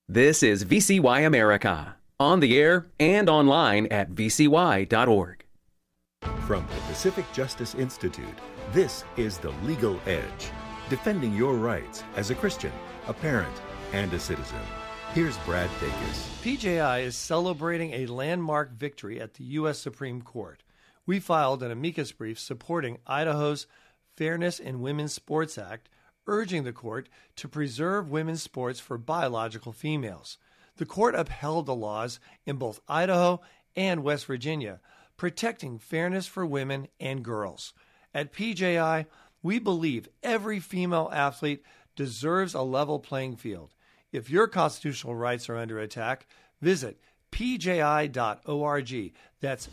This is VCY America, on the air and online at vcy.org. From the Pacific Justice Institute, this is The Legal Edge, defending your rights as a Christian, a parent, and a citizen. Here's Brad Dacus. PJI is celebrating a landmark victory at the U.S. Supreme Court. We filed an amicus brief supporting Idaho's Fairness in Women's Sports Act, urging the court to preserve women's sports for biological females. The court upheld the laws in both Idaho and West Virginia, protecting fairness for women and girls. At PJI, we believe every female athlete deserves a level playing field. If your constitutional rights are under attack, visit pji.org. That's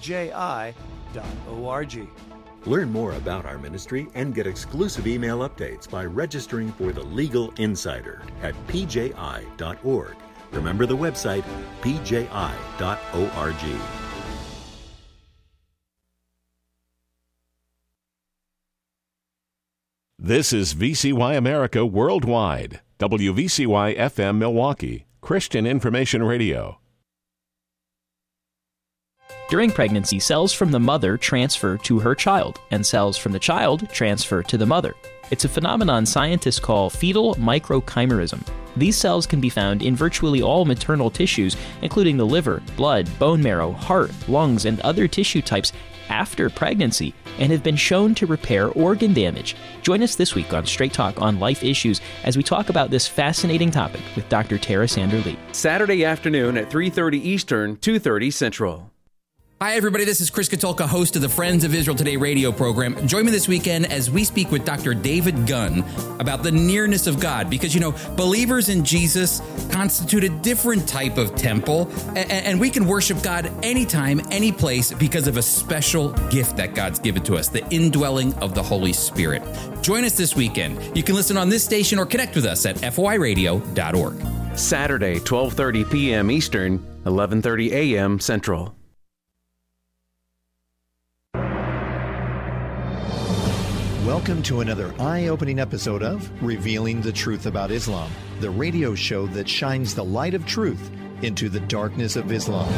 pji.org. Learn more about our ministry and get exclusive email updates by registering for the Legal Insider at pji.org. Remember the website, pji.org. This is VCY America Worldwide, WVCY FM Milwaukee, Christian Information Radio. During pregnancy, cells from the mother transfer to her child, and cells from the child transfer to the mother. It's a phenomenon scientists call fetal microchimerism. These cells can be found in virtually all maternal tissues, including the liver, blood, bone marrow, heart, lungs, and other tissue types after pregnancy, and have been shown to repair organ damage. Join us this week on Straight Talk on Life Issues as we talk about this fascinating topic with Dr. Tara Sander-Lee. Saturday afternoon at 3:30 Eastern, 2:30 Central. Hi, everybody. This is Chris Katulka, host of the Friends of Israel Today radio program. Join me this weekend as we speak with Dr. David Gunn about the nearness of God. Because, believers in Jesus constitute a different type of temple, and we can worship God anytime, any place, because of a special gift that God's given to us, the indwelling of the Holy Spirit. Join us this weekend. You can listen on this station or connect with us at foiradio.org. Saturday, 12:30 p.m. Eastern, 11:30 a.m. Central. Welcome to another eye-opening episode of Revealing the Truth About Islam, the radio show that shines the light of truth into the darkness of Islam.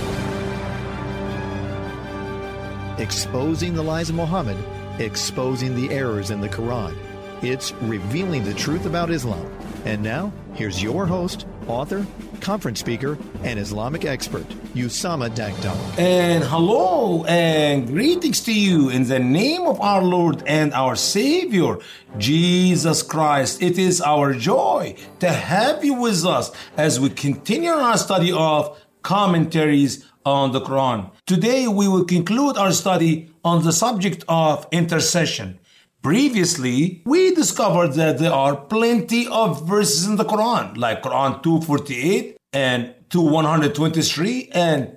Exposing the lies of Muhammad, exposing the errors in the Quran. It's Revealing the Truth About Islam. And now, here's your host, author, conference speaker, and Islamic expert, Usama Dagdar. And hello and greetings to you in the name of our Lord and our Savior, Jesus Christ. It is our joy to have you with us as we continue our study of commentaries on the Quran. Today we will conclude our study on the subject of intercession. Previously, we discovered that there are plenty of verses in the Quran, like Quran 248 and 123 and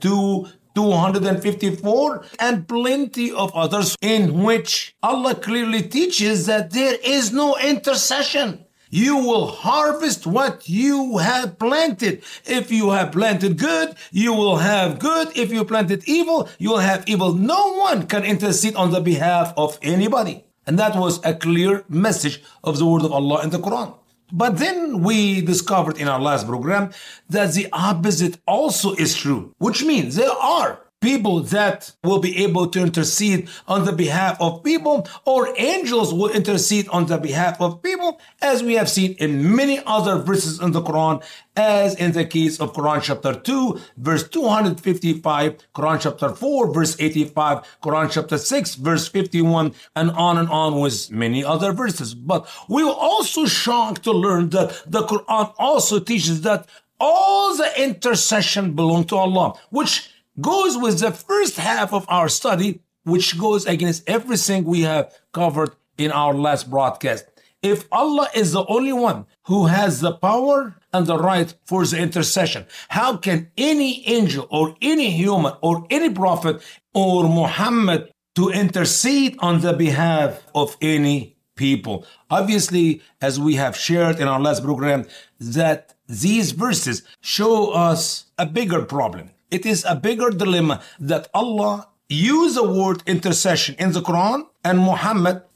254, and plenty of others in which Allah clearly teaches that there is no intercession. You will harvest what you have planted. If you have planted good, you will have good. If you planted evil, you will have evil. No one can intercede on the behalf of anybody. And that was a clear message of the word of Allah in the Quran. But then we discovered in our last program that the opposite also is true, which means there are people that will be able to intercede on the behalf of people, or angels will intercede on the behalf of people, as we have seen in many other verses in the Quran, as in the case of Quran chapter 2, verse 255, Quran chapter 4, verse 85, Quran chapter 6, verse 51, and on with many other verses. But we were also shocked to learn that the Quran also teaches that all the intercession belongs to Allah, which goes with the first half of our study, which goes against everything we have covered in our last broadcast. If Allah is the only one who has the power and the right for the intercession, how can any angel or any human or any prophet or Muhammad to intercede on the behalf of any people? Obviously, as we have shared in our last program, that these verses show us a bigger problem. It is a bigger dilemma that Allah used the word intercession in the Quran, and Muhammad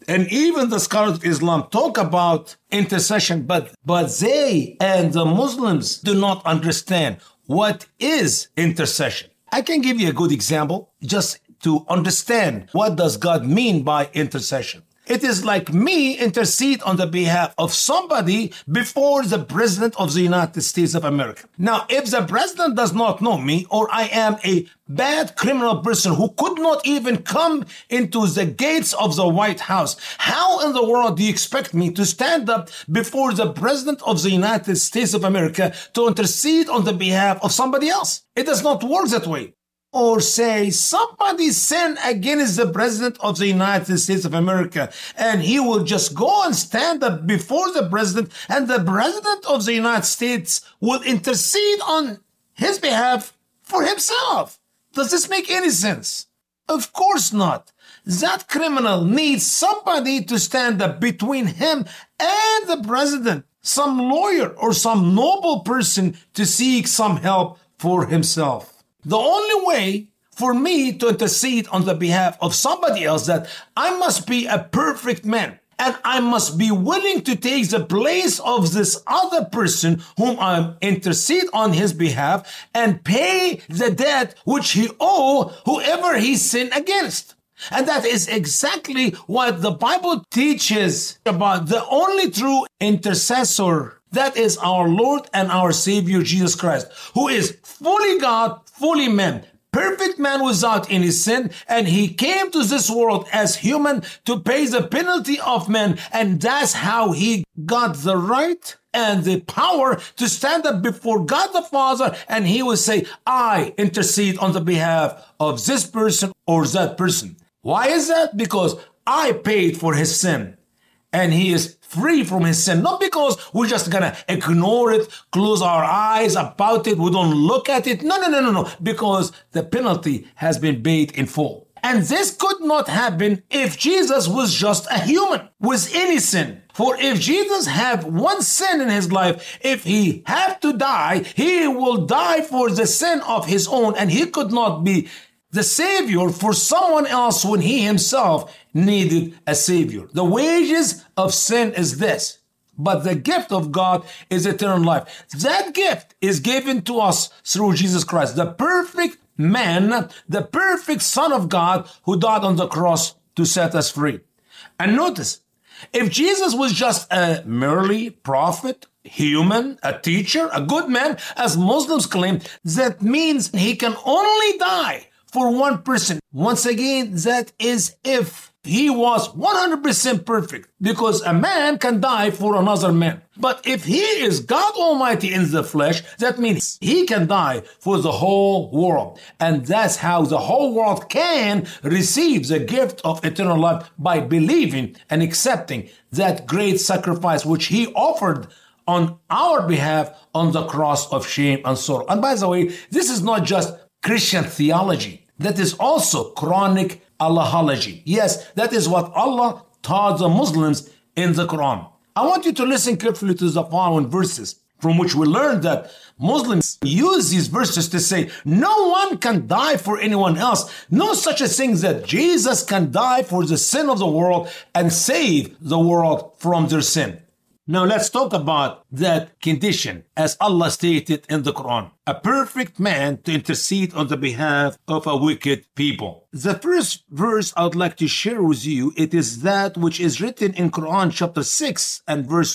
And even the scholars of Islam talk about intercession, but they and the Muslims do not understand what is intercession. I can give you a good example just to understand what does God mean by intercession. It is like me intercede on the behalf of somebody before the President of the United States of America. Now, if the President does not know me, or I am a bad criminal person who could not even come into the gates of the White House, how in the world do you expect me to stand up before the President of the United States of America to intercede on the behalf of somebody else? It does not work that way. Or say somebody sinned against the President of the United States of America, and he will just go and stand up before the President, and the President of the United States will intercede on his behalf for himself. Does this make any sense? Of course not. That criminal needs somebody to stand up between him and the President, some lawyer or some noble person to seek some help for himself. The only way for me to intercede on the behalf of somebody else, that I must be a perfect man, and I must be willing to take the place of this other person whom I intercede on his behalf and pay the debt which he owes whoever he sinned against. And that is exactly what the Bible teaches about the only true intercessor. That is our Lord and our Savior, Jesus Christ, who is fully God, fully man, perfect man without any sin. And he came to this world as human to pay the penalty of man. And that's how he got the right and the power to stand up before God the Father. And he will say, I intercede on the behalf of this person or that person. Why is that? Because I paid for his sin. And he is free from his sin. Not because we're just going to ignore it, close our eyes about it, we don't look at it. No. Because the penalty has been paid in full. And this could not happen if Jesus was just a human with any sin. For if Jesus had one sin in his life, if he had to die, he will die for the sin of his own. And he could not be the Savior for someone else when he himself needed a Savior. The wages of sin is this, but the gift of God is eternal life. That gift is given to us through Jesus Christ, the perfect man, the perfect Son of God who died on the cross to set us free. And notice, if Jesus was just a merely prophet, human, a teacher, a good man, as Muslims claim, that means he can only die for one person. Once again, that is if he was 100% perfect, because a man can die for another man. But if he is God Almighty in the flesh, that means he can die for the whole world. And that's how the whole world can receive the gift of eternal life, by believing and accepting that great sacrifice which he offered on our behalf on the cross of shame and sorrow. And by the way, this is not just Christian theology. That is also Quranic Allahology. Yes, that is what Allah taught the Muslims in the Quran. I want you to listen carefully to the following verses, from which we learn that Muslims use these verses to say, no one can die for anyone else. No such a thing that Jesus can die for the sin of the world and save the world from their sin. Now let's talk about that condition as Allah stated in the Quran. A perfect man to intercede on the behalf of a wicked people. The first verse I would like to share with you, it is that which is written in Quran chapter 6 and verse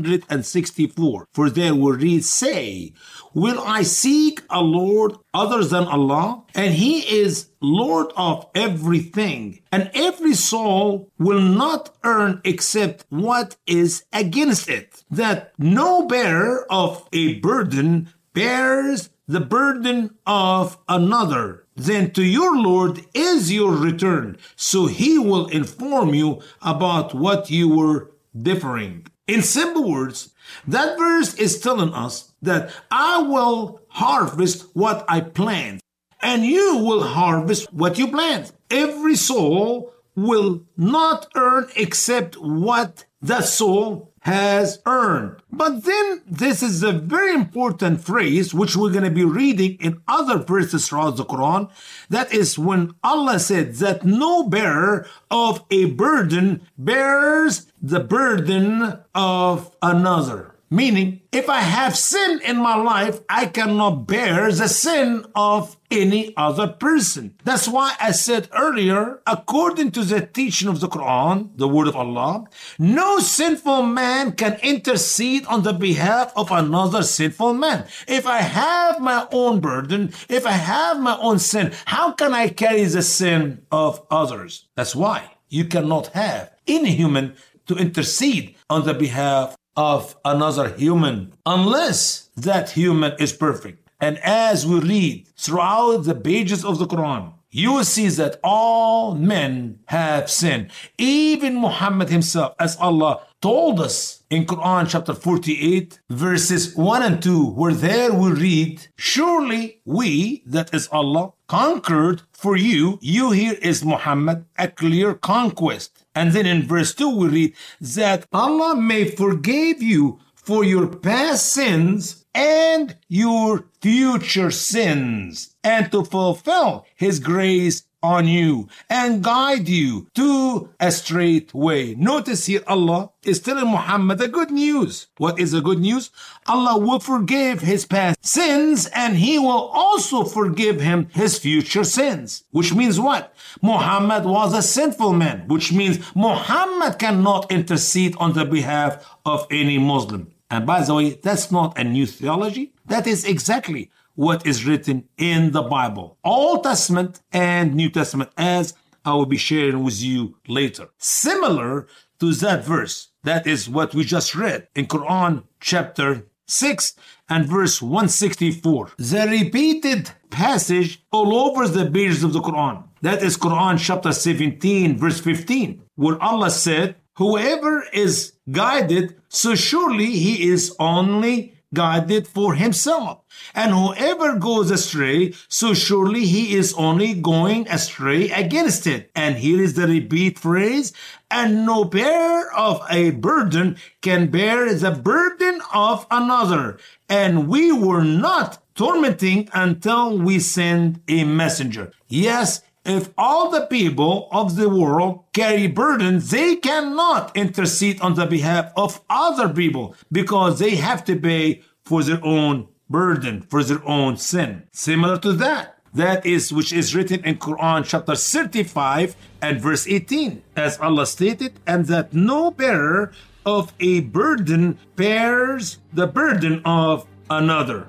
164. For there we read, say, will I seek a Lord other than Allah? And he is Lord of everything. And every soul will not earn except what is against it. That no bearer of a burden bears the burden of another. Then to your Lord is your return, so he will inform you about what you were differing. In simple words, that verse is telling us that I will harvest what I plant, and you will harvest what you plant. Every soul will not earn except what that soul has earned. But then this is a very important phrase which we're going to be reading in other verses throughout the Quran. That is when Allah said that no bearer of a burden bears the burden of another. Meaning, if I have sin in my life, I cannot bear the sin of any other person. That's why I said earlier, according to the teaching of the Quran, the word of Allah, no sinful man can intercede on the behalf of another sinful man. If I have my own burden, if I have my own sin, how can I carry the sin of others? That's why you cannot have any human to intercede on the behalf of another human unless that human is perfect. And as we read throughout the pages of the Quran, you will see that all men have sinned. Even Muhammad himself, as Allah told us in Quran chapter 48, verses 1 and 2, where there we read, surely we, that is Allah, conquered for you. You here is Muhammad, a clear conquest. And then in verse 2 we read that Allah may forgive you for your past sins and your future sins, and to fulfill His grace on you and guide you to a straight way. Notice here Allah is telling Muhammad the good news. What is the good news? Allah will forgive his past sins and He will also forgive him his future sins. Which means what? Muhammad was a sinful man, which means Muhammad cannot intercede on the behalf of any Muslim. And by the way, that's not a new theology. That is exactly what is written in the Bible, Old Testament and New Testament, as I will be sharing with you later. Similar to that verse, that is what we just read in Quran chapter 6 and verse 164. The repeated passage all over the pages of the Quran. That is Quran chapter 17 verse 15, where Allah said, whoever is guided, so surely he is only guided for himself. And whoever goes astray, so surely he is only going astray against it. And here is the repeat phrase, and no bearer of a burden can bear the burden of another. And we were not tormenting until we send a messenger. Yes, if all the people of the world carry burdens, they cannot intercede on the behalf of other people because they have to pay for their own burden, for their own sin. Similar to that, that is which is written in Quran chapter 35 and verse 18, as Allah stated, and that no bearer of a burden bears the burden of another.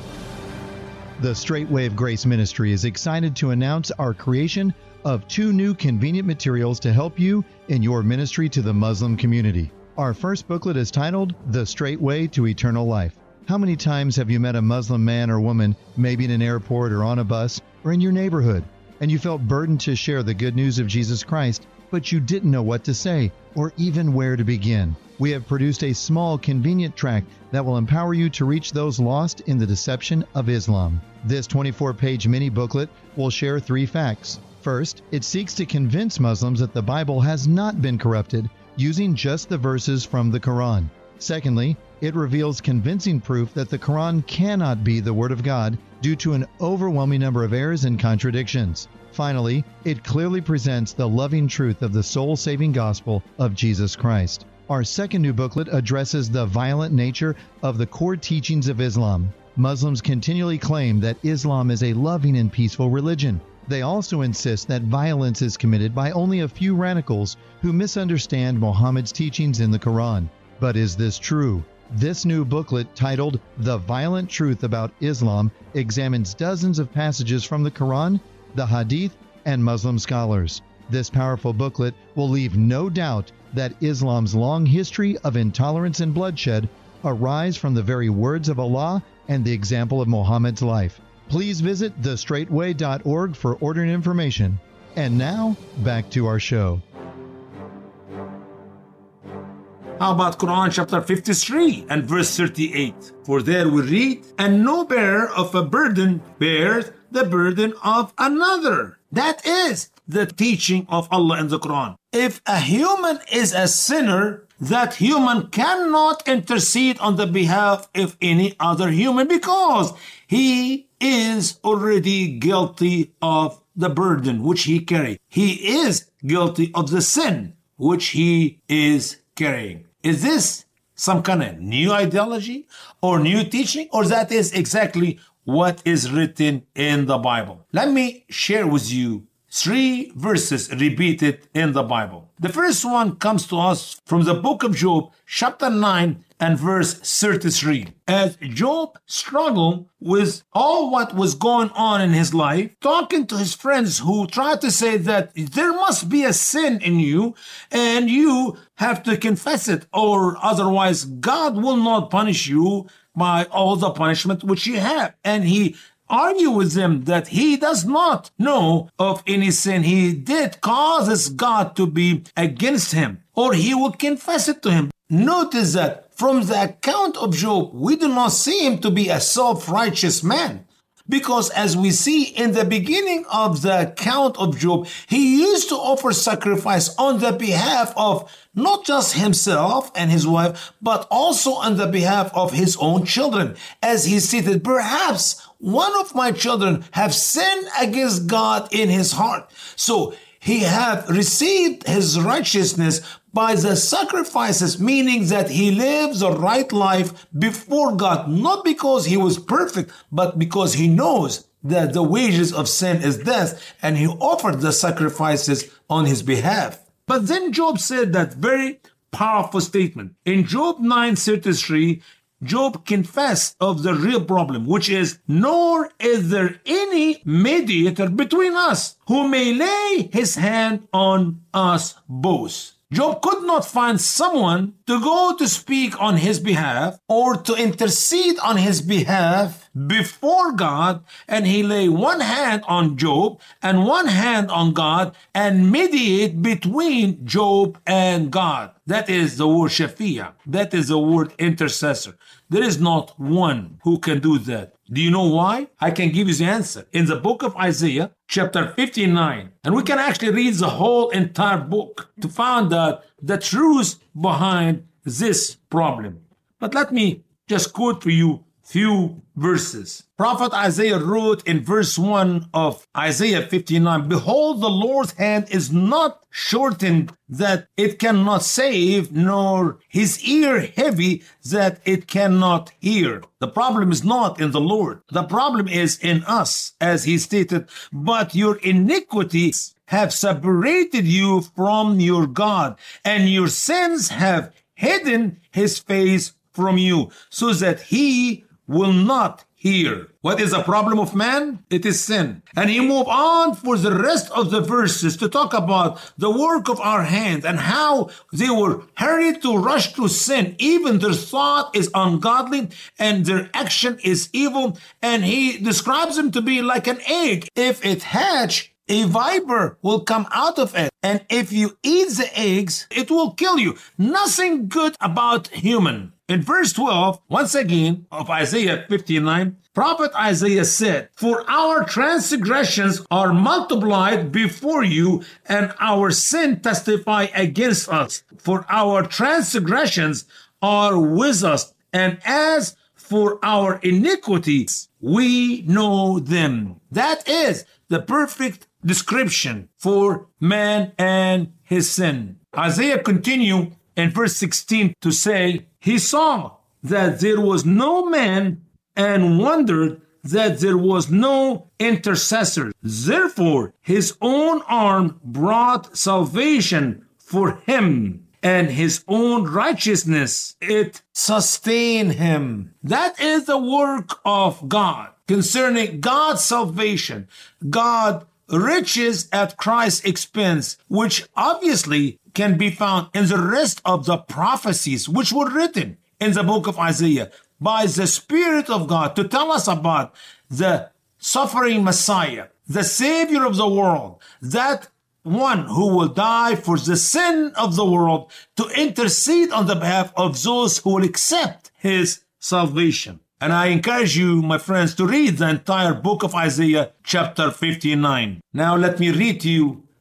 The Straight Way of Grace Ministry is excited to announce our creation of 2 new convenient materials to help you in your ministry to the Muslim community. Our first booklet is titled, The Straight Way to Eternal Life. How many times have you met a Muslim man or woman, maybe in an airport or on a bus or in your neighborhood, and you felt burdened to share the good news of Jesus Christ, but you didn't know what to say or even where to begin? We have produced a small, convenient tract that will empower you to reach those lost in the deception of Islam. This 24-page mini booklet will share 3 facts. First, it seeks to convince Muslims that the Bible has not been corrupted using just the verses from the Quran. Secondly, it reveals convincing proof that the Quran cannot be the Word of God due to an overwhelming number of errors and contradictions. Finally, it clearly presents the loving truth of the soul-saving gospel of Jesus Christ. Our second new booklet addresses the violent nature of the core teachings of Islam. Muslims continually claim that Islam is a loving and peaceful religion. They also insist that violence is committed by only a few radicals who misunderstand Muhammad's teachings in the Quran. But is this true? This new booklet, titled The Violent Truth About Islam, examines dozens of passages from the Quran, the Hadith, and Muslim scholars. This powerful booklet will leave no doubt that Islam's long history of intolerance and bloodshed arise from the very words of Allah and the example of Muhammad's life. Please visit thestraightway.org for ordering information. And now, back to our show. How about Quran chapter 53 and verse 38? For there we read, and no bearer of a burden bears the burden of another. That is the teaching of Allah in the Quran. If a human is a sinner, that human cannot intercede on the behalf of any other human because he is already guilty of the burden which he carries. He is guilty of the sin which he is carrying. Is this some kind of new ideology or new teaching, or that is exactly what is written in the Bible? Let me share with you 3 verses repeated in the Bible. The first one comes to us from the book of Job, chapter 9 and verse 33. As Job struggled with all what was going on in his life, talking to his friends who tried to say that there must be a sin in you and you have to confess it, or otherwise God will not punish you by all the punishment which you have. And he argue with them that he does not know of any sin he did causes God to be against him, or he will confess it to him. Notice that from the account of Job, we do not see him to be a self-righteous man. Because as we see in the beginning of the account of Job, he used to offer sacrifice on the behalf of not just himself and his wife, but also on the behalf of his own children. As he stated, perhaps one of my children have sinned against God in his heart. So he have received his righteousness by the sacrifices, meaning that he lives a right life before God, not because he was perfect, but because he knows that the wages of sin is death, and he offered the sacrifices on his behalf. But then Job said that very powerful statement. In Job 9:33, Job confessed of the real problem, which is, nor is there any mediator between us who may lay his hand on us both. Job could not find someone to go to speak on his behalf or to intercede on his behalf before God, and he lay one hand on Job and one hand on God and mediate between Job and God. That is the word shafi'ah. That is the word intercessor. There is not one who can do that. Do you know why? I can give you the answer. In the book of Isaiah, chapter 59, and we can actually read the whole entire book to find out the truth behind this problem. But let me just quote for you few verses. Prophet Isaiah wrote in verse 1 of Isaiah 59, "Behold, the Lord's hand is not shortened that it cannot save, nor his ear heavy that it cannot hear." The problem is not in the Lord. The problem is in us, as he stated, "But your iniquities have separated you from your God, and your sins have hidden his face from you, so that he will not hear." What is the problem of man? It is sin. And he moved on for the rest of the verses to talk about the work of our hands and how they were hurried to rush to sin. Even their thought is ungodly and their action is evil. And he describes them to be like an egg. If it hatch, a viper will come out of it. And if you eat the eggs, it will kill you. Nothing good about human. In verse 12, once again, of Isaiah 59, Prophet Isaiah said, "For our transgressions are multiplied before you, and our sin testify against us. For our transgressions are with us, and as for our iniquities, we know them." That is the perfect description for man and his sin. Isaiah continued in verse 16 to say, "He saw that there was no man and wondered that there was no intercessor. Therefore, his own arm brought salvation for him, and his own righteousness, it sustained him." That is the work of God concerning God's salvation. God riches at Christ's expense, which obviously can be found in the rest of the prophecies which were written in the book of Isaiah by the Spirit of God to tell us about the suffering Messiah, the Savior of the world, that one who will die for the sin of the world to intercede on the behalf of those who will accept his salvation. And I encourage you, my friends, to read the entire book of Isaiah, chapter 59. Now let me read to you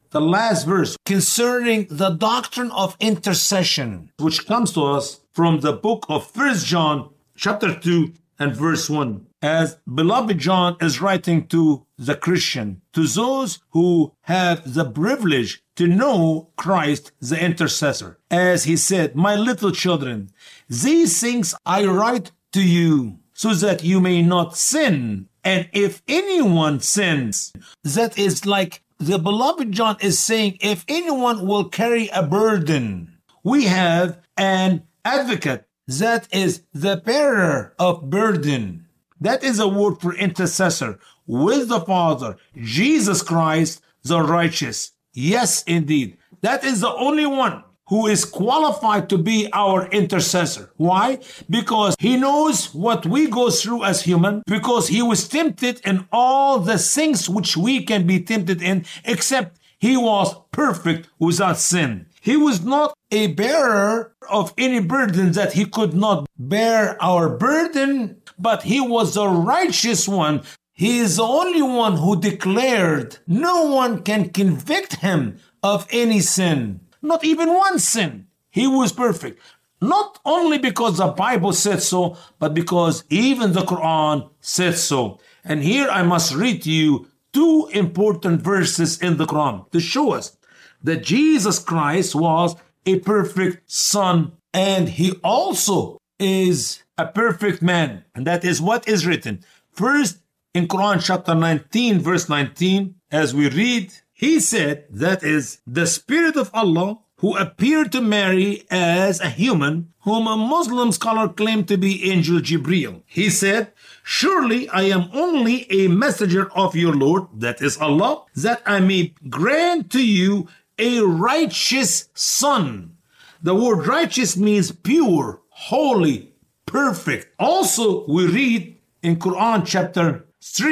the last verse concerning the doctrine of intercession, which comes to us from the book of 1 John chapter 2 and verse 1. As beloved John is writing to the Christian, to those who have the privilege to know Christ the intercessor. As he said, my little children, these things I write to you so that you may not sin. And if anyone sins, that is like the beloved John is saying, if anyone will carry a burden, we have an advocate that is the bearer of burden. That is a word for intercessor with the Father, Jesus Christ, the righteous. Yes, indeed. That is the only one who is qualified to be our intercessor. Why? Because he knows what we go through as human, because he was tempted in all the things which we can be tempted in, except he was perfect without sin. He was not a bearer of any burden that he could not bear our burden, but he was the righteous one. He is the only one who declared no one can convict him of any sin. Not even one sin. He was perfect. Not only because the Bible said so, but because even the Quran said so. And here I must read to you two important verses in the Quran to show us that Jesus Christ was a perfect son, and he also is a perfect man. And that is what is written. First, in Quran chapter 19, verse 19, as we read, he said, that is the Spirit of Allah who appeared to Mary as a human, whom a Muslim scholar claimed to be Angel Jibreel. He said, surely I am only a messenger of your Lord, that is Allah, that I may grant to you a righteous son. The word righteous means pure, holy, perfect. Also, we read in Quran chapter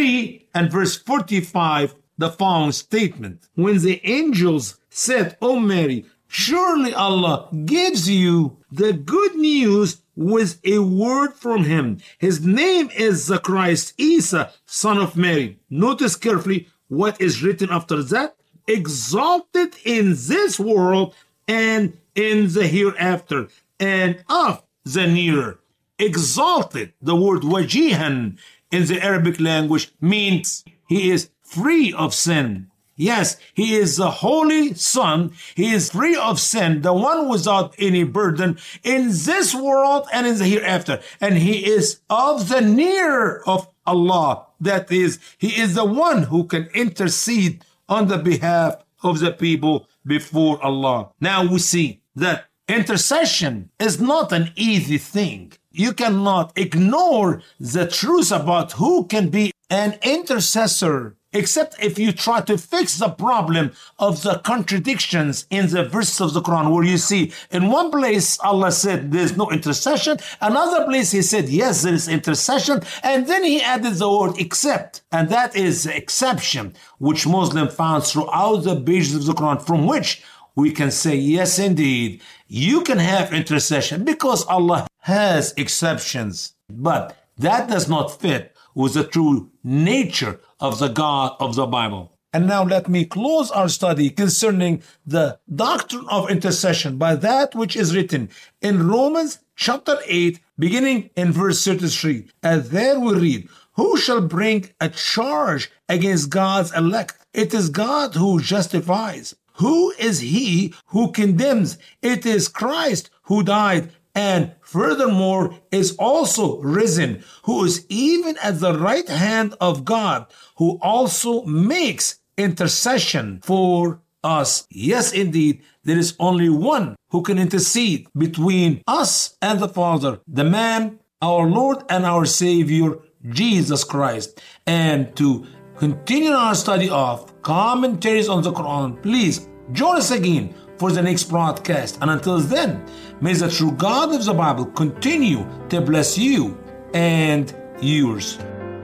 3 and verse 45, the following statement. When the angels said, O Mary, surely Allah gives you the good news with a word from him. His name is the Christ Isa, son of Mary. Notice carefully what is written after that. Exalted in this world and in the hereafter, and of the nearer. Exalted, the word wajihan in the Arabic language means he is free of sin. Yes, he is the Holy Son. He is free of sin, the one without any burden in this world and in the hereafter. And he is of the near of Allah. That is, he is the one who can intercede on the behalf of the people before Allah. Now we see that intercession is not an easy thing. You cannot ignore the truth about who can be an intercessor, except if you try to fix the problem of the contradictions in the verses of the Quran, where you see in one place Allah said there's no intercession, another place he said yes, there is intercession, and then he added the word except, and that is the exception which Muslims found throughout the pages of the Quran, from which we can say yes indeed, you can have intercession because Allah has exceptions, but that does not fit with the true nature of the God of the Bible. And now let me close our study concerning the doctrine of intercession by that which is written in Romans chapter 8, beginning in verse 33. And there we read, who shall bring a charge against God's elect? It is God who justifies. Who is he who condemns? It is Christ who died and furthermore is also risen, who is even at the right hand of God, who also makes intercession for us. Yes, indeed, there is only one who can intercede between us and the Father, the man, our Lord and our Savior, Jesus Christ. And to continue our study of commentaries on the Quran, please join us again for the next broadcast. And until then, may the true God of the Bible continue to bless you and yours.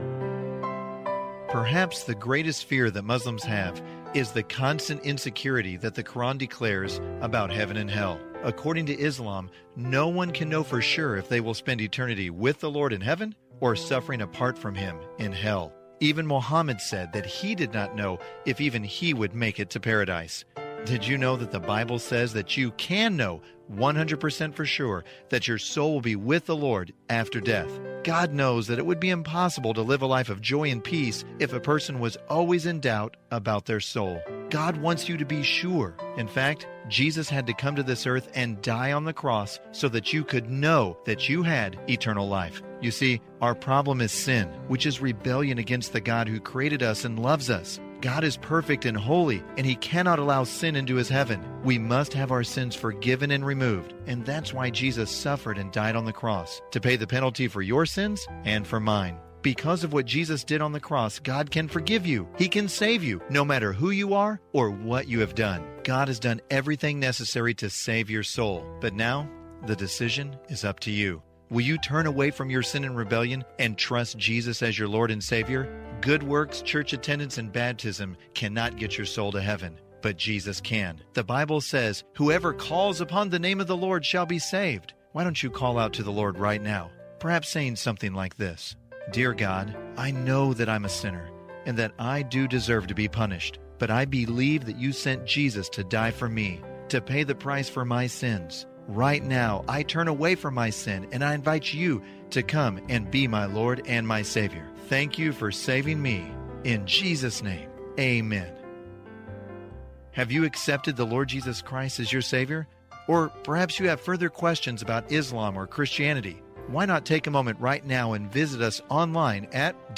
Perhaps the greatest fear that Muslims have is the constant insecurity that the Quran declares about heaven and hell. According to Islam, no one can know for sure if they will spend eternity with the Lord in heaven or suffering apart from him in hell. Even Muhammad said that he did not know if even he would make it to paradise. Did you know that the Bible says that you can know 100% for sure that your soul will be with the Lord after death? God knows that it would be impossible to live a life of joy and peace if a person was always in doubt about their soul. God wants you to be sure. In fact, Jesus had to come to this earth and die on the cross so that you could know that you had eternal life. You see, our problem is sin, which is rebellion against the God who created us and loves us. God is perfect and holy, and He cannot allow sin into His heaven. We must have our sins forgiven and removed, and that's why Jesus suffered and died on the cross, to pay the penalty for your sins and for mine. Because of what Jesus did on the cross, God can forgive you. He can save you, no matter who you are or what you have done. God has done everything necessary to save your soul. But now, the decision is up to you. Will you turn away from your sin and rebellion and trust Jesus as your Lord and Savior? Good works, church attendance, and baptism cannot get your soul to heaven, but Jesus can. The Bible says, "Whoever calls upon the name of the Lord shall be saved." Why don't you call out to the Lord right now? Perhaps saying something like this: Dear God, I know that I'm a sinner and that I do deserve to be punished, but I believe that you sent Jesus to die for me, to pay the price for my sins. Right now, I turn away from my sin and I invite you to come and be my Lord and my Savior. Thank you for saving me. In Jesus' name, amen. Have you accepted the Lord Jesus Christ as your Savior? Or perhaps you have further questions about Islam or Christianity. Why not take a moment right now and visit us online at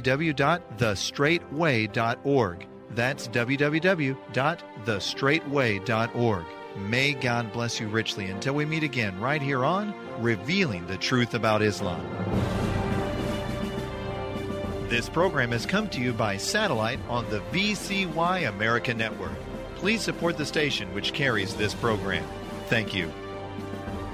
www.thestraightway.org. That's www.thestraightway.org. May God bless you richly until we meet again right here on Revealing the Truth About Islam. This program has come to you by satellite on the VCY America Network. Please support the station which carries this program. Thank you.